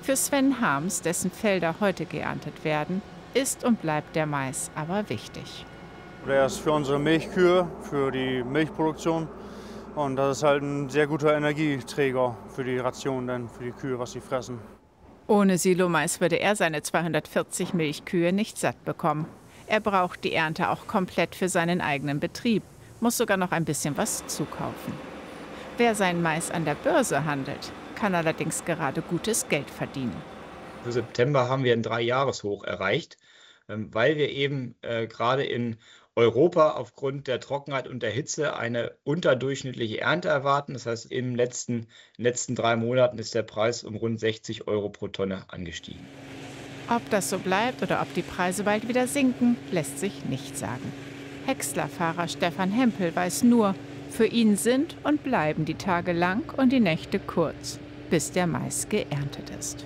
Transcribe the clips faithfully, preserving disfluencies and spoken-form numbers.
Für Sven Harms, dessen Felder heute geerntet werden, ist und bleibt der Mais aber wichtig. Der ist für unsere Milchkühe, für die Milchproduktion. Und das ist halt ein sehr guter Energieträger für die Ration, denn für die Kühe, was sie fressen. Ohne Silomais würde er seine zweihundertvierzig Milchkühe nicht satt bekommen. Er braucht die Ernte auch komplett für seinen eigenen Betrieb, muss sogar noch ein bisschen was zukaufen. Wer sein Mais an der Börse handelt, kann allerdings gerade gutes Geld verdienen. Für September haben wir ein Dreijahreshoch erreicht, weil wir eben äh, gerade in Europa aufgrund der Trockenheit und der Hitze eine unterdurchschnittliche Ernte erwarten. Das heißt, in den letzten, in den letzten drei Monaten ist der Preis um rund sechzig Euro pro Tonne angestiegen. Ob das so bleibt oder ob die Preise bald wieder sinken, lässt sich nicht sagen. Häcksler-Fahrer Stefan Hempel weiß nur, für ihn sind und bleiben die Tage lang und die Nächte kurz, bis der Mais geerntet ist.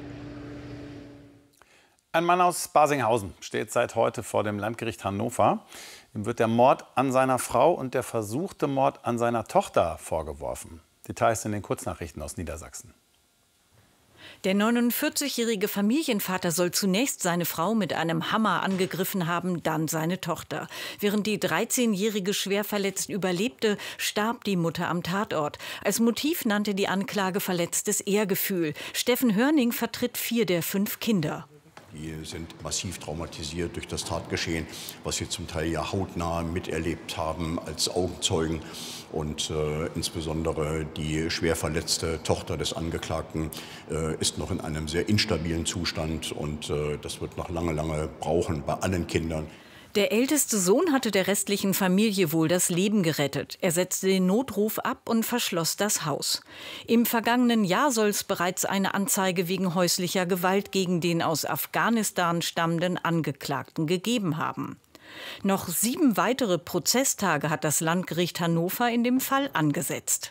Ein Mann aus Barsinghausen steht seit heute vor dem Landgericht Hannover. Ihm wird der Mord an seiner Frau und der versuchte Mord an seiner Tochter vorgeworfen. Details in den Kurznachrichten aus Niedersachsen. Der neunundvierzigjährige Familienvater soll zunächst seine Frau mit einem Hammer angegriffen haben, dann seine Tochter. Während die dreizehnjährige schwer verletzt überlebte, starb die Mutter am Tatort. Als Motiv nannte die Anklage verletztes Ehrgefühl. Steffen Hörning vertritt vier der fünf Kinder. Die sind massiv traumatisiert durch das Tatgeschehen, was sie zum Teil ja hautnah miterlebt haben als Augenzeugen. Und äh, insbesondere die schwer verletzte Tochter des Angeklagten äh, ist noch in einem sehr instabilen Zustand. Und äh, das wird noch lange, lange brauchen bei allen Kindern. Der älteste Sohn hatte der restlichen Familie wohl das Leben gerettet. Er setzte den Notruf ab und verschloss das Haus. Im vergangenen Jahr soll es bereits eine Anzeige wegen häuslicher Gewalt gegen den aus Afghanistan stammenden Angeklagten gegeben haben. Noch sieben weitere Prozesstage hat das Landgericht Hannover in dem Fall angesetzt.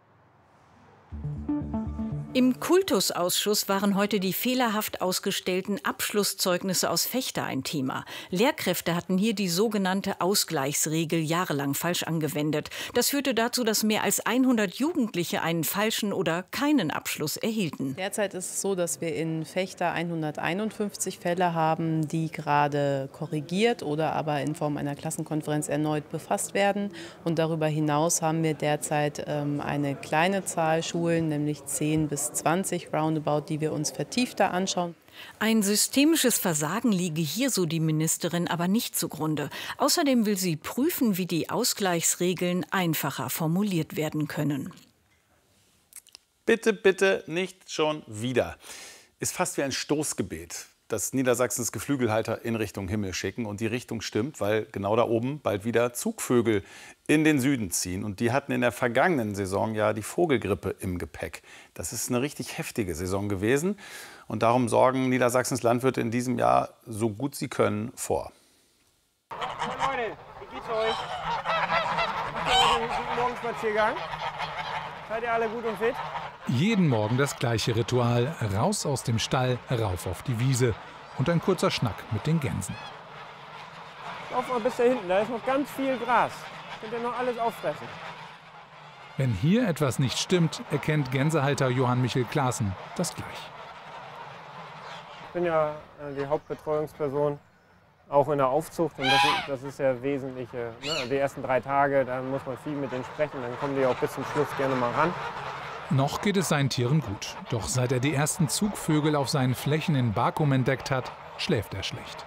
Im Kultusausschuss waren heute die fehlerhaft ausgestellten Abschlusszeugnisse aus Vechta ein Thema. Lehrkräfte hatten hier die sogenannte Ausgleichsregel jahrelang falsch angewendet. Das führte dazu, dass mehr als hundert Jugendliche einen falschen oder keinen Abschluss erhielten. Derzeit ist es so, dass wir in Vechta hunderteinundfünfzig Fälle haben, die gerade korrigiert oder aber in Form einer Klassenkonferenz erneut befasst werden. Und darüber hinaus haben wir derzeit ähm, eine kleine Zahl Schulen, nämlich zehn bis zwanzig roundabout, die wir uns vertiefter anschauen. Ein systemisches Versagen liege hier, so die Ministerin, aber nicht zugrunde. Außerdem will sie prüfen, wie die Ausgleichsregeln einfacher formuliert werden können. Bitte, bitte nicht schon wieder. Ist fast wie ein Stoßgebet, das Niedersachsens Geflügelhalter in Richtung Himmel schicken. Und die Richtung stimmt, weil genau da oben bald wieder Zugvögel in den Süden ziehen. Und die hatten in der vergangenen Saison ja die Vogelgrippe im Gepäck. Das ist eine richtig heftige Saison gewesen. Und darum sorgen Niedersachsens Landwirte in diesem Jahr so gut sie können vor. Moin Leute, wie geht's euch? Macht ihr heute einen guten Morgenspaziergang? Seid ihr alle gut und fit? Jeden Morgen das gleiche Ritual. Raus aus dem Stall, rauf auf die Wiese und ein kurzer Schnack mit den Gänsen. Lauf mal bis da hinten, da ist noch ganz viel Gras. Könnt ihr noch alles auffressen. Wenn hier etwas nicht stimmt, erkennt Gänsehalter Johann Michel Klaassen das gleich. Ich bin ja die Hauptbetreuungsperson, auch in der Aufzucht. Und das ist, das ist ja Wesentliche. Ne? Die ersten drei Tage, da muss man viel mit denen sprechen. Dann kommen die auch bis zum Schluss gerne mal ran. Noch geht es seinen Tieren gut. Doch seit er die ersten Zugvögel auf seinen Flächen in Bakum entdeckt hat, schläft er schlecht.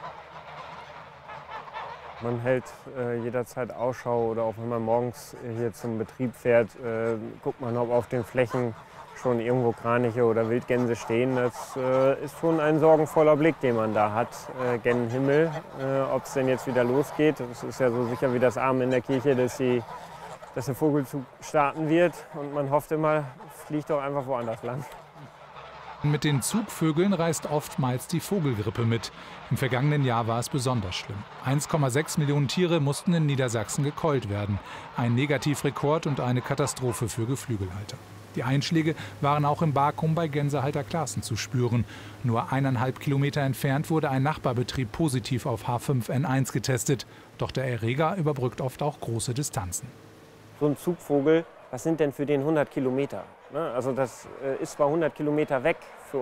Man hält äh, jederzeit Ausschau oder auch wenn man morgens hier zum Betrieb fährt, äh, guckt man, ob auf den Flächen schon irgendwo Kraniche oder Wildgänse stehen. Das äh, ist schon ein sorgenvoller Blick, den man da hat, äh, gen Himmel. Äh, ob es denn jetzt wieder losgeht, das ist ja so sicher wie das Amen in der Kirche, dass, die, dass der Vogelzug starten wird. Und man hofft immer, fliegt doch einfach woanders lang. Mit den Zugvögeln reist oftmals die Vogelgrippe mit. Im vergangenen Jahr war es besonders schlimm. eins Komma sechs Millionen Tiere mussten in Niedersachsen gekeult werden. Ein Negativrekord und eine Katastrophe für Geflügelhalter. Die Einschläge waren auch im Bakum bei Gänsehalter Klaassen zu spüren. Nur eineinhalb Kilometer entfernt wurde ein Nachbarbetrieb positiv auf H fünf N eins getestet. Doch der Erreger überbrückt oft auch große Distanzen. So ein Zugvogel, was sind denn für den hundert Kilometer? Also das ist zwar hundert Kilometer weg für